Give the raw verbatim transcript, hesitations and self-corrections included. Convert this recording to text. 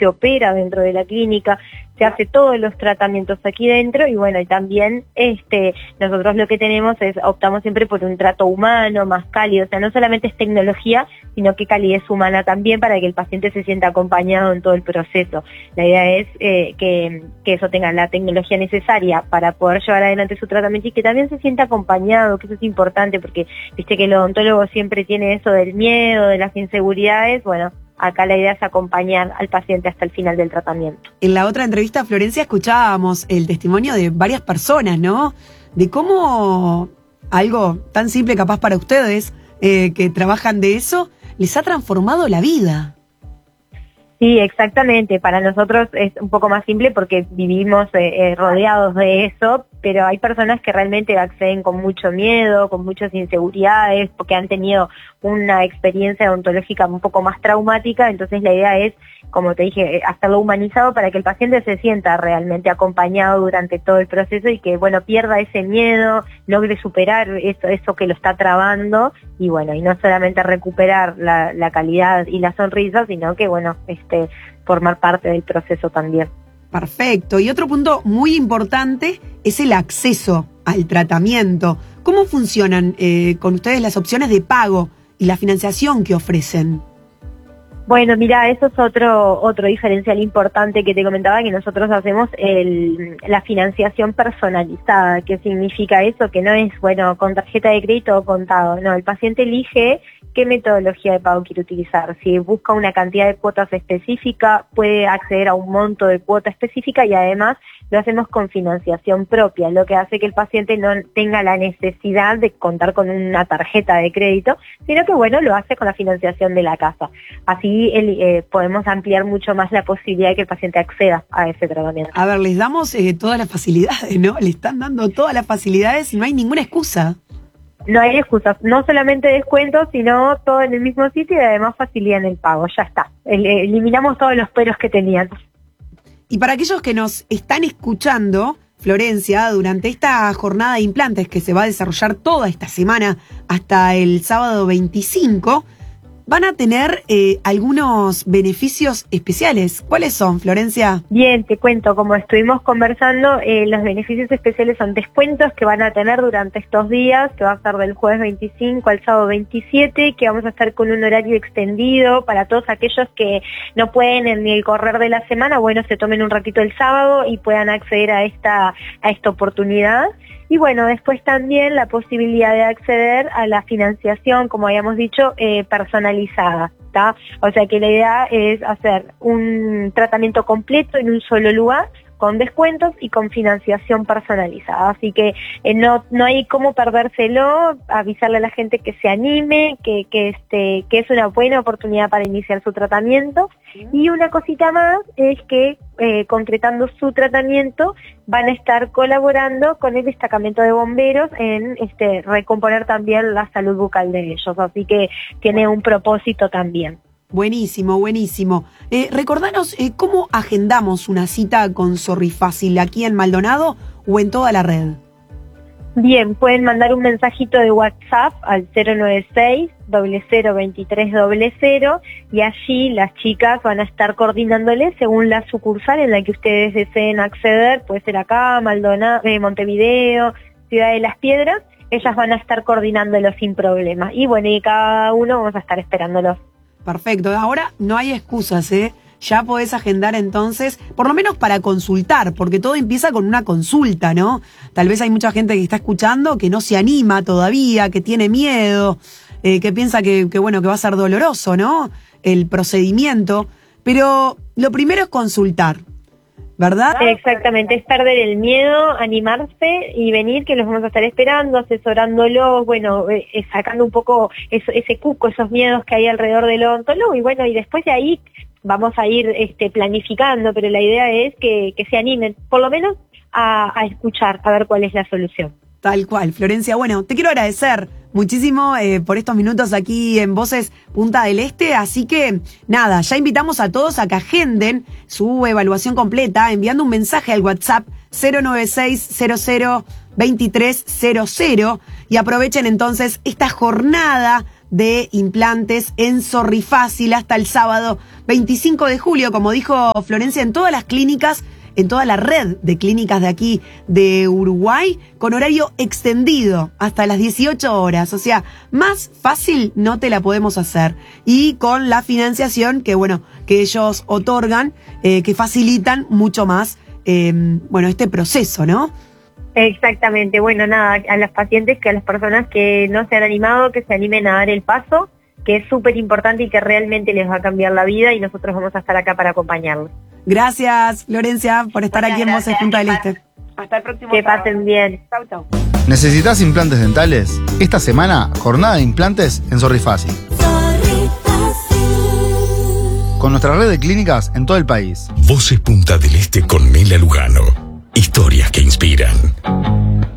se opera dentro de la clínica, se hace todos los tratamientos aquí dentro y bueno, y también este nosotros lo que tenemos es, optamos siempre por un trato humano, más cálido, o sea, no solamente es tecnología, sino que calidez humana también para que el paciente se sienta acompañado en todo el proceso. La idea es eh, que, que eso tenga la tecnología necesaria para poder llevar adelante su tratamiento y que también se sienta acompañado, que eso es importante porque viste que el odontólogo siempre tiene eso del miedo, de las inseguridades, bueno, acá la idea es acompañar al paciente hasta el final del tratamiento. En la otra entrevista, Florencia, escuchábamos el testimonio de varias personas, ¿no? De cómo algo tan simple capaz para ustedes, eh, que trabajan de eso, les ha transformado la vida. Sí, exactamente. Para nosotros es un poco más simple porque vivimos eh, eh, rodeados de eso, pero hay personas que realmente acceden con mucho miedo, con muchas inseguridades, porque han tenido una experiencia odontológica un poco más traumática, entonces la idea es, como te dije, hacerlo humanizado para que el paciente se sienta realmente acompañado durante todo el proceso y que, bueno, pierda ese miedo, logre superar eso, eso que lo está trabando y, bueno, y no solamente recuperar la, la calidad y la sonrisa, sino que, bueno, este, formar parte del proceso también. Perfecto. Y otro punto muy importante es el acceso al tratamiento. ¿Cómo funcionan eh, con ustedes las opciones de pago y la financiación que ofrecen? Bueno, mira, eso es otro otro diferencial importante que te comentaba, que nosotros hacemos el, la financiación personalizada. ¿Qué significa eso? Que no es, bueno, con tarjeta de crédito o contado. No, el paciente elige qué metodología de pago quiere utilizar. Si busca una cantidad de cuotas específica, puede acceder a un monto de cuota específica y además lo hacemos con financiación propia, lo que hace que el paciente no tenga la necesidad de contar con una tarjeta de crédito, sino que, bueno, lo hace con la financiación de la casa. Así el, eh, podemos ampliar mucho más la posibilidad de que el paciente acceda a ese tratamiento. A ver, les damos eh, todas las facilidades, ¿no? Le están dando todas las facilidades y no hay ninguna excusa. No hay excusas, no solamente descuentos, sino todo en el mismo sitio y además facilidad en el pago, ya está. El, eliminamos todos los peros que tenían. Y para aquellos que nos están escuchando, Florencia, durante esta jornada de implantes que se va a desarrollar toda esta semana hasta el sábado veinticinco, van a tener eh, algunos beneficios especiales. ¿Cuáles son, Florencia? Bien, te cuento, como estuvimos conversando, eh, los beneficios especiales son descuentos que van a tener durante estos días, que va a ser del jueves veinticinco al sábado veintisiete, que vamos a estar con un horario extendido para todos aquellos que no pueden en el correr de la semana, bueno, se tomen un ratito el sábado y puedan acceder a esta, a esta oportunidad. Y bueno, después también la posibilidad de acceder a la financiación, como habíamos dicho, eh, personalizada, ¿tá? O sea que la idea es hacer un tratamiento completo en un solo lugar, con descuentos y con financiación personalizada. Así que eh, no no hay cómo perdérselo, avisarle a la gente que se anime, que que este que es una buena oportunidad para iniciar su tratamiento. Y una cosita más es que eh, concretando su tratamiento van a estar colaborando con el destacamento de bomberos en este recomponer también la salud bucal de ellos. Así que tiene un propósito también. Buenísimo, buenísimo. Eh, recordanos eh, cómo agendamos una cita con Sorrifácil, aquí en Maldonado o en toda la red. Bien, pueden mandar un mensajito de WhatsApp al cero nueve seis, cero cero veintitrés cero cero y allí las chicas van a estar coordinándoles según la sucursal en la que ustedes deseen acceder. Puede ser acá, Maldonado, eh, Montevideo, Ciudad de las Piedras. Ellas van a estar coordinándolos sin problema. Y bueno, y cada uno vamos a estar esperándolos. Perfecto, ahora no hay excusas, ¿eh? Ya podés agendar entonces, por lo menos para consultar, porque todo empieza con una consulta, ¿no? Tal vez hay mucha gente que está escuchando que no se anima todavía, que tiene miedo, eh, que piensa que, que, bueno, que va a ser doloroso, ¿no? El procedimiento, pero lo primero es consultar, ¿verdad? Exactamente, es perder el miedo, animarse y venir, que los vamos a estar esperando, asesorándolos, bueno, eh, sacando un poco eso, ese cuco, esos miedos que hay alrededor del odontólogo y bueno, y después de ahí vamos a ir este, planificando, pero la idea es que, que se animen, por lo menos a, a escuchar, a ver cuál es la solución. Tal cual, Florencia. Bueno, te quiero agradecer muchísimo eh, por estos minutos aquí en Voces Punta del Este, así que nada, ya invitamos a todos a que agenden su evaluación completa enviando un mensaje al WhatsApp cero nueve seis, cero cero veintitrés cero cero y aprovechen entonces esta jornada de implantes en Zorrifácil hasta el sábado veinticinco de julio, como dijo Florencia, en todas las clínicas, en toda la red de clínicas de aquí de Uruguay, con horario extendido hasta las dieciocho horas. O sea, más fácil no te la podemos hacer. Y con la financiación que, bueno, que ellos otorgan, eh, que facilitan mucho más, eh, bueno, este proceso, ¿no? Exactamente. Bueno, nada, a las pacientes, que a las personas que no se han animado, que se animen a dar el paso, que es súper importante y que realmente les va a cambiar la vida, y nosotros vamos a estar acá para acompañarlos. Gracias, Florencia, por estar Muchas aquí en Voces Punta del Este. Hasta el próximo Que sábado. pasen bien. Chau, chau. ¿Necesitas implantes dentales? Esta semana, jornada de implantes en Zorrifácil. Con nuestra red de clínicas en todo el país. Voces Punta del Este con Mela Lugano. Historias que inspiran.